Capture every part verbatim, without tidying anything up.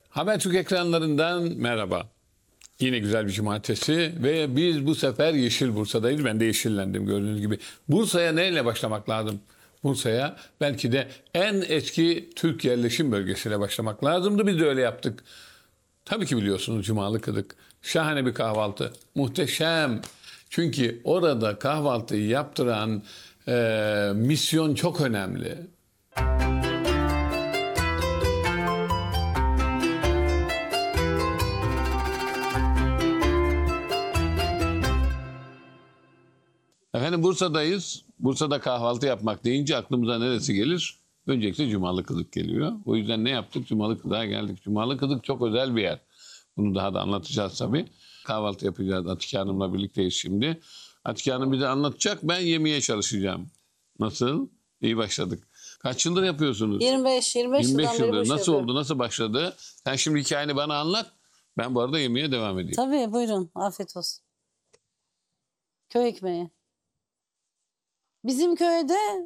Habertürk ekranlarından merhaba. Yine güzel bir cumartesi ve biz bu sefer Yeşil Bursa'dayız. Ben de yeşillendim gördüğünüz gibi. Bursa'ya neyle başlamak lazım? Bursa'ya belki de en eski Türk yerleşim bölgesiyle başlamak lazımdı. Biz de öyle yaptık. Tabii ki biliyorsunuz Cumalı Kıdık. Şahane bir kahvaltı. Muhteşem. Çünkü orada kahvaltıyı yaptıran e, misyon çok önemli. Efendim Bursa'dayız. Bursa'da kahvaltı yapmak deyince aklımıza neresi gelir? Öncelikle Cumalı Kıdık geliyor. O yüzden ne yaptık? Cumalı Kıdık'a geldik. Cumalı Kıdık çok özel bir yer. Bunu daha da anlatacağız tabii. Kahvaltı yapacağız. Atike Hanım'la birlikteyiz şimdi. Atike Hanım bize anlatacak. Ben yemeye çalışacağım. Nasıl? İyi başladık. Kaç yıldır yapıyorsunuz? yirmi beş yirmi beş yirmi beş yıldan beri yıldır. bu Nasıl işi oldu? Nasıl başladı? Sen şimdi hikayeni bana anlat. Ben bu arada yemeğe devam edeyim. Tabii buyurun, afiyet olsun. Köy ekmeği. Bizim köyde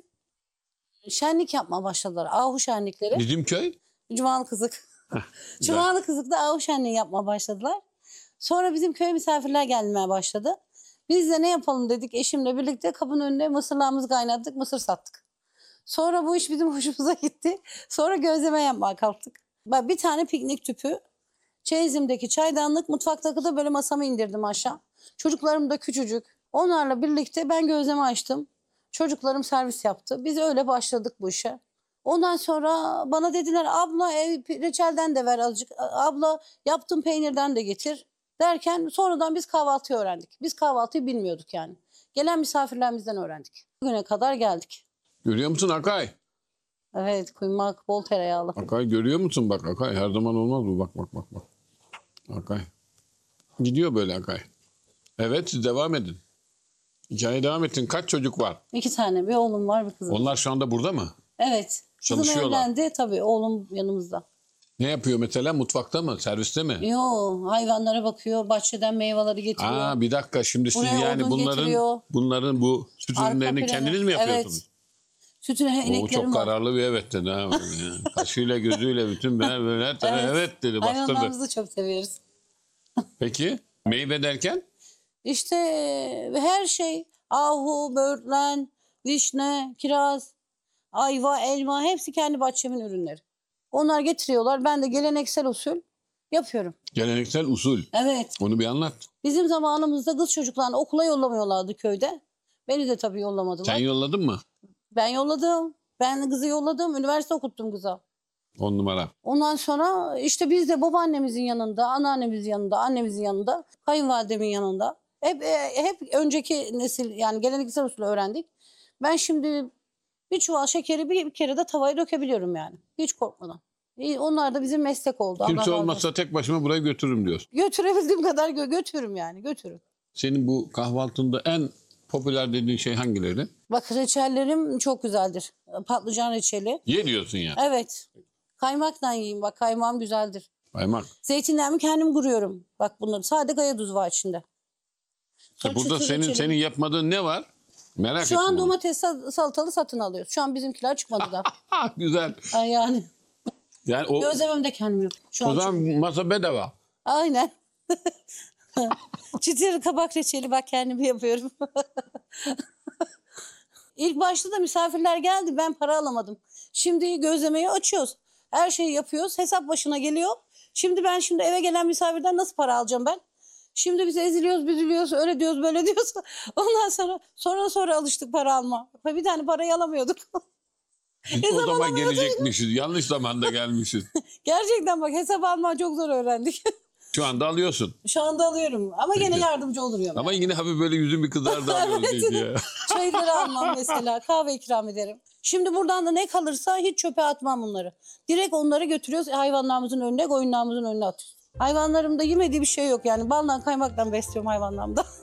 şenlik yapmaya başladılar. Ahu şenlikleri. Bizim köy? Cumalı Kızık. Güzel. Cumalı Kızık'ta ahu şenliği yapmaya başladılar. Sonra bizim köye misafirler gelmeye başladı. Biz de ne yapalım dedik eşimle birlikte kapının önüne mısırlarımızı kaynattık, mısır sattık. Sonra bu iş bizim hoşumuza gitti. Sonra gözleme yapmaya kalktık. Bak bir tane piknik tüpü, çeyizimdeki çaydanlık, mutfaktaki de böyle masamı indirdim aşağı. Çocuklarım da küçücük. Onlarla birlikte ben gözleme açtım. Çocuklarım servis yaptı. Biz öyle başladık bu işe. Ondan sonra bana dediler abla ev reçelden de ver azıcık. Abla yaptığım peynirden de getir. Derken sonradan biz kahvaltıyı öğrendik. Biz kahvaltıyı bilmiyorduk yani. Gelen misafirlerimizden öğrendik. Bugüne kadar geldik. Görüyor musun Akay? Evet, kuymak, bol tereyağlı. Akay görüyor musun? Bak Akay her zaman olmaz bu. Bak bak bak bak. Akay. Gidiyor böyle Akay. Evet siz devam edin. Hikaye devam ettin. Kaç çocuk var? İki tane, bir oğlum var, bir kızım. Onlar şu anda burada mı? Evet. Kızım Çalışıyorlar. evlendi tabii, oğlum yanımızda. Ne yapıyor mesela? Mutfakta mı? Serviste mi? Yo, hayvanlara bakıyor, bahçeğden meyveleri getiriyor. Aa bir dakika şimdi siz Buraya yani odun bunların getiriyor. bunların bu süt Arka ürünlerini planı. kendiniz mi yapıyorsunuz? Evet. Sütüne O ineklerim çok var. kararlı bir evet dedi ha. Yani kaşıyla gözüyle bütün ben böyle her tarafa evet. Evet. dedi bastırdı. Hayvanlarımızı çok seviyoruz. Peki meyve derken? İşte her şey, ahu, böğürtlen, vişne, kiraz, ayva, elma hepsi kendi bahçemin ürünleri. Onlar getiriyorlar. Ben de geleneksel usul yapıyorum. Geleneksel usul. Evet. Onu bir anlat. Bizim zamanımızda kız çocuklarını okula yollamıyorlardı köyde. Beni de tabii yollamadılar. Sen yolladın mı? Ben yolladım. Ben kızı yolladım. Üniversite okuttum kıza. On numara. Ondan sonra işte biz de babaannemizin yanında, anneannemizin yanında, annemizin yanında, kayınvalidemin yanında. Hep e, hep önceki nesil yani geleneksel usulü öğrendik. Ben şimdi bir çuval şekeri bir, bir kere de tavaya dökebiliyorum yani. Hiç korkmadan. İyi, onlar da bizim meslek oldu. Allah Kimse razı olsun. olmazsa tek başıma burayı götürürüm diyorsun. Götürebildiğim kadar gö götürürüm yani götürürüm. Senin bu kahvaltında en popüler dediğin şey hangileri? Bak reçellerim çok güzeldir. Patlıcan reçeli. Ye diyorsun ya. Evet. Kaymakla yiyeyim bak kaymağım güzeldir. Kaymak. Zeytinlerimi kendim kuruyorum. Bak bunları sade kaya tuzu var içinde. Sonra E burada çıtır senin reçeli. senin yapmadığın ne var? Merak Şu ettim. an onu. domates sal- salatalı satın alıyoruz. Şu an bizimkiler çıkmadı da. Ha, güzel. Ay yani. Yani o, Gözlemem de kendim yok. Şu o an zaman masa bedava. aynen. Çıtır kabak reçeli bak kendim yapıyorum. İlk başta da misafirler geldi ben para alamadım. Şimdi gözlemeyi açıyoruz. Her şeyi yapıyoruz. Hesap başına geliyor. Şimdi ben şimdi eve gelen misafirden nasıl para alacağım ben? Şimdi biz eziliyoruz, büzülüyoruz, öyle diyoruz, böyle diyoruz. Ondan sonra sonra sonra alıştık para alma. Bir tane parayı alamıyorduk. Biz o zaman gelecekmişiz. Yanlış zamanda gelmişiz. Gerçekten bak hesap almayı çok zor öğrendik. Şu anda alıyorsun. Şu anda alıyorum ama gene yardımcı olurum. Ama Yani. yine hafif böyle yüzün bir kızardı alıyoruz Evet. çünkü ya. Çayları almam mesela, kahve ikram ederim. Şimdi buradan da ne kalırsa hiç çöpe atmam bunları. Direkt onları götürüyoruz hayvanlarımızın önüne, koyunlarımızın önüne atıyoruz. Hayvanlarımda yemediği bir şey yok yani. Baldan kaymaktan besliyorum hayvanlarımda.